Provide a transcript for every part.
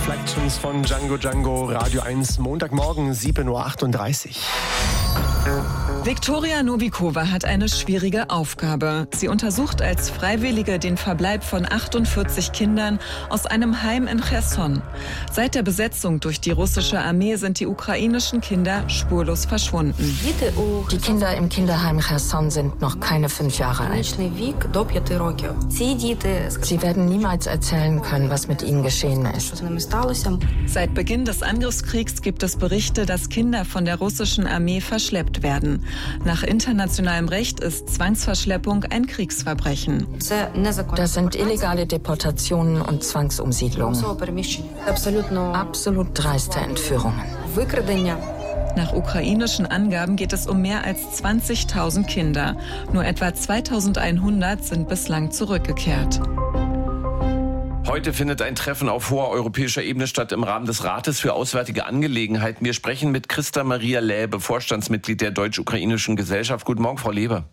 Reflections von Django Django, Radio 1, Montagmorgen, 7.38 Uhr. Viktoria Novikova hat eine schwierige Aufgabe. Sie untersucht als Freiwillige den Verbleib von 48 Kindern aus einem Heim in Cherson. Seit der Besetzung durch die russische Armee sind die ukrainischen Kinder spurlos verschwunden. Die Kinder im Kinderheim Cherson sind noch keine 5 Jahre alt. Sie werden niemals erzählen können, was mit ihnen geschehen ist. Seit Beginn des Angriffskriegs gibt es Berichte, dass Kinder von der russischen Armee verschleppt werden. Nach internationalem Recht ist Zwangsverschleppung ein Kriegsverbrechen. Das sind illegale Deportationen und Zwangsumsiedlungen. Absolut dreiste Entführungen. Nach ukrainischen Angaben geht es um mehr als 20.000 Kinder. Nur etwa 2.100 sind bislang zurückgekehrt. Heute findet ein Treffen auf hoher europäischer Ebene statt im Rahmen des Rates für Auswärtige Angelegenheiten. Wir sprechen mit Christa Maria Läbe, Vorstandsmitglied der Deutsch-Ukrainischen Gesellschaft. Guten Morgen, Frau Läbe.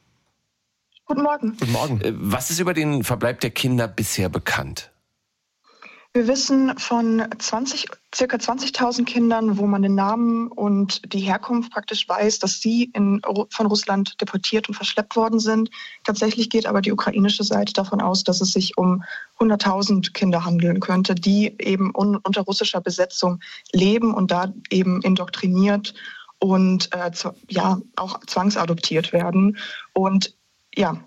Guten Morgen. Guten Morgen. Was ist über den Verbleib der Kinder bisher bekannt? Wir wissen von circa 20.000 Kindern, wo man den Namen und die Herkunft praktisch weiß, dass sie von Russland deportiert und verschleppt worden sind. Tatsächlich geht aber die ukrainische Seite davon aus, dass es sich um 100.000 Kinder handeln könnte, die eben unter russischer Besetzung leben und da eben indoktriniert und auch zwangsadoptiert werden. Und ja.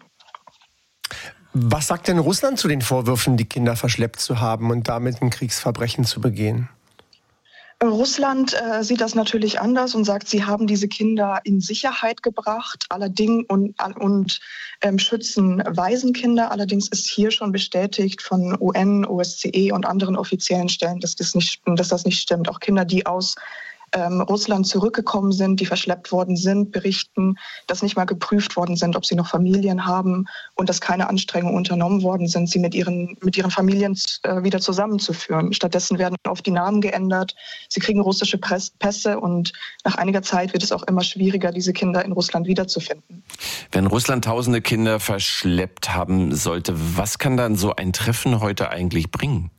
Was sagt denn Russland zu den Vorwürfen, die Kinder verschleppt zu haben und damit ein Kriegsverbrechen zu begehen? Russland sieht das natürlich anders und sagt, sie haben diese Kinder in Sicherheit gebracht, allerdings und schützen Waisenkinder. Allerdings ist hier schon bestätigt von UN, OSZE und anderen offiziellen Stellen, dass das nicht stimmt. Auch Kinder, die aus Russland zurückgekommen sind, die verschleppt worden sind, berichten, dass nicht mal geprüft worden sind, ob sie noch Familien haben und dass keine Anstrengungen unternommen worden sind, sie mit ihren Familien wieder zusammenzuführen. Stattdessen werden oft die Namen geändert, sie kriegen russische Pässe und nach einiger Zeit wird es auch immer schwieriger, diese Kinder in Russland wiederzufinden. Wenn Russland tausende Kinder verschleppt haben sollte, was kann dann so ein Treffen heute eigentlich bringen?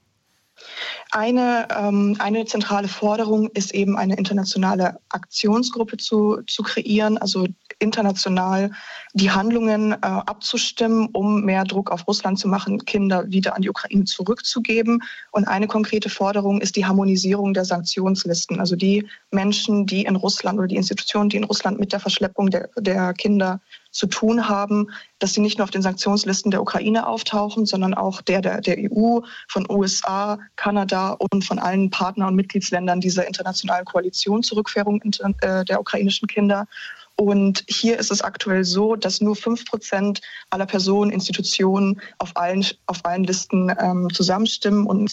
Eine zentrale Forderung ist eben eine internationale Aktionsgruppe zu kreieren, also international die Handlungen abzustimmen, um mehr Druck auf Russland zu machen, Kinder wieder an die Ukraine zurückzugeben. Und eine konkrete Forderung ist die Harmonisierung der Sanktionslisten. Also die Menschen, die in Russland oder die Institutionen, die in Russland mit der Verschleppung der Kinder zu tun haben, dass sie nicht nur auf den Sanktionslisten der Ukraine auftauchen, sondern auch der EU, von USA, Kanada und von allen Partner- und Mitgliedsländern dieser internationalen Koalition zur Rückführung der ukrainischen Kinder. Und hier ist es aktuell so, dass nur 5% aller Personen, Institutionen auf allen Listen zusammenstimmen und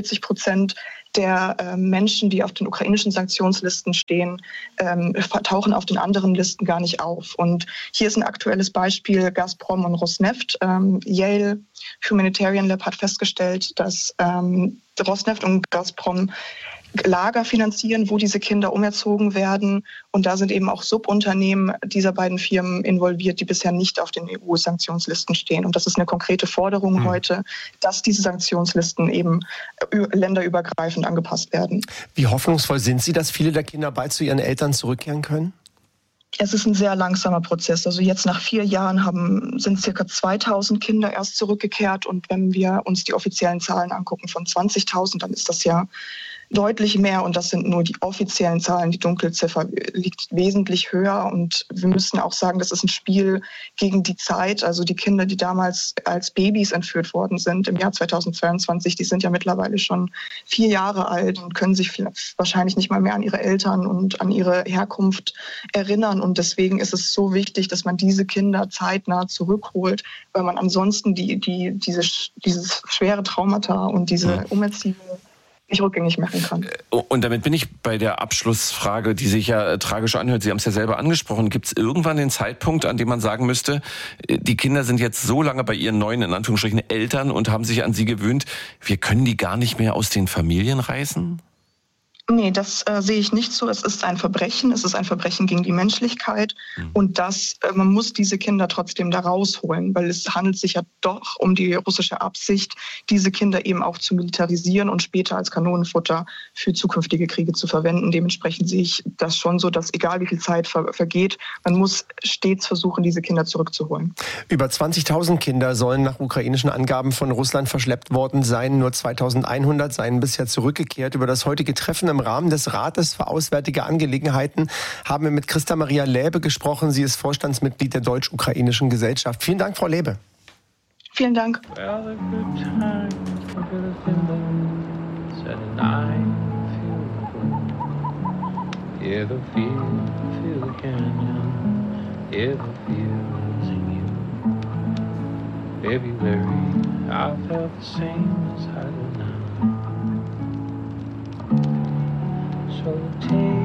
42% der Menschen, die auf den ukrainischen Sanktionslisten stehen, tauchen auf den anderen Listen gar nicht auf. Und hier ist ein aktuelles Beispiel Gazprom und Rosneft. Yale Humanitarian Lab hat festgestellt, dass Rosneft und Gazprom Lager finanzieren, wo diese Kinder umerzogen werden. Und da sind eben auch Subunternehmen dieser beiden Firmen involviert, die bisher nicht auf den EU-Sanktionslisten stehen. Und das ist eine konkrete Forderung heute, dass diese Sanktionslisten eben länderübergreifend angepasst werden. Wie hoffnungsvoll sind Sie, dass viele der Kinder bald zu ihren Eltern zurückkehren können? Es ist ein sehr langsamer Prozess. Also jetzt nach 4 Jahren sind ca. 2.000 Kinder erst zurückgekehrt. Und wenn wir uns die offiziellen Zahlen angucken von 20.000, dann ist das ja deutlich mehr. Und das sind nur die offiziellen Zahlen. Die Dunkelziffer liegt wesentlich höher. Und wir müssen auch sagen, das ist ein Spiel gegen die Zeit. Also die Kinder, die damals als Babys entführt worden sind im Jahr 2022, die sind ja mittlerweile schon 4 Jahre alt und können sich wahrscheinlich nicht mal mehr an ihre Eltern und an ihre Herkunft erinnern. Und deswegen ist es so wichtig, dass man diese Kinder zeitnah zurückholt, weil man ansonsten dieses schwere Traumata und diese Umerziehung nicht rückgängig machen kann. Und damit bin ich bei der Abschlussfrage, die sich ja tragisch anhört. Sie haben es ja selber angesprochen. Gibt es irgendwann den Zeitpunkt, an dem man sagen müsste, die Kinder sind jetzt so lange bei ihren neuen, in Anführungsstrichen, Eltern und haben sich an sie gewöhnt, wir können die gar nicht mehr aus den Familien reißen? Nee, das sehe ich nicht so. Es ist ein Verbrechen gegen die Menschlichkeit und man muss diese Kinder trotzdem da rausholen, weil es handelt sich ja doch um die russische Absicht, diese Kinder eben auch zu militarisieren und später als Kanonenfutter für zukünftige Kriege zu verwenden. Dementsprechend sehe ich das schon so, dass egal wie viel Zeit vergeht, man muss stets versuchen, diese Kinder zurückzuholen. Über 20.000 Kinder sollen nach ukrainischen Angaben von Russland verschleppt worden sein. Nur 2.100 seien bisher zurückgekehrt. Über das heutige Treffen im Rahmen des Rates für Auswärtige Angelegenheiten haben wir mit Christa Maria Läbe gesprochen. Sie ist Vorstandsmitglied der Deutsch-Ukrainischen Gesellschaft. Vielen Dank, Frau Läbe. Vielen Dank. So take